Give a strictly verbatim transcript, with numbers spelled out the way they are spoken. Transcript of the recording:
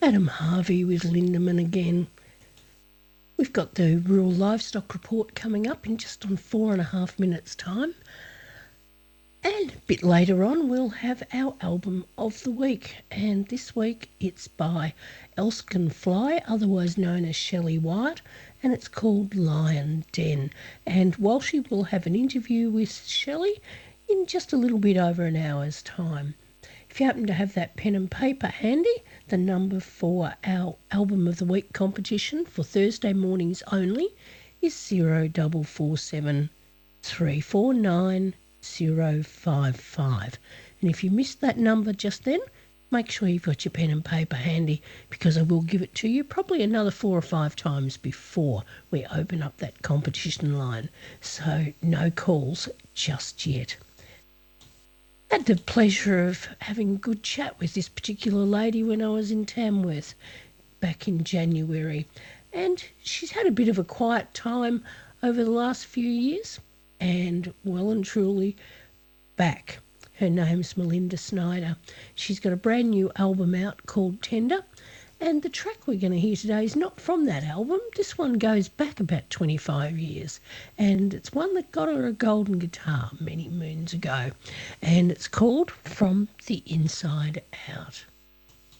Adam Harvey with Lindemann again. We've got the Rural Livestock Report coming up in just on four and a half minutes' time. And a bit later on, we'll have our album of the week. And this week it's by Elskin Fly, otherwise known as Shelley Wyatt, and it's called Lion Den. And Walshy will have an interview with Shelley in just a little bit over an hour's time. If you happen to have that pen and paper handy, the number for our Album of the Week competition for Thursday mornings only is zero double four seven three four nine zero five five. And if you missed that number just then, make sure you've got your pen and paper handy, because I will give it to you probably another four or five times before we open up that competition line. So no calls just yet. I had the pleasure of having a good chat with this particular lady when I was in Tamworth back in January, and she's had a bit of a quiet time over the last few years, and well and truly back. Her name's Melinda Snyder. She's got a brand new album out called Tender, and the track we're going to hear today is not from that album. This one goes back about twenty-five years, and it's one that got her a golden guitar many moons ago, and it's called From the Inside Out.